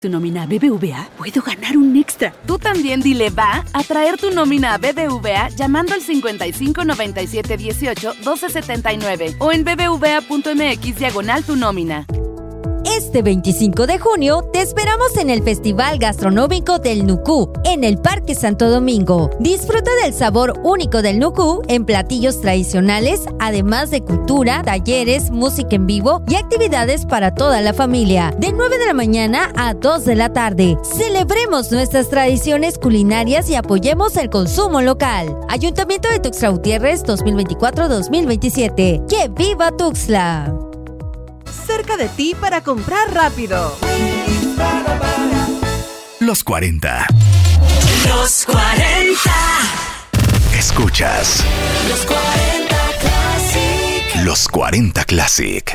¿Tu nómina BBVA? ¿Puedo ganar un extra? Tú también dile va a traer tu nómina a BBVA llamando al 55 97 18 12 79 o en bbva.mx/tu nómina. Este 25 de junio te esperamos en el Festival Gastronómico del Nucú, en el Parque Santo Domingo. Disfruta del sabor único del Nucú en platillos tradicionales, además de cultura, talleres, música en vivo y actividades para toda la familia. De 9 de la mañana a 2 de la tarde. Celebremos nuestras tradiciones culinarias y apoyemos el consumo local. Ayuntamiento de Tuxtla Gutiérrez 2024-2027. ¡Que viva Tuxtla! Cerca de ti para comprar rápido. Los 40. Los 40. Escuchas. Los 40 Classic. Los 40 Classic.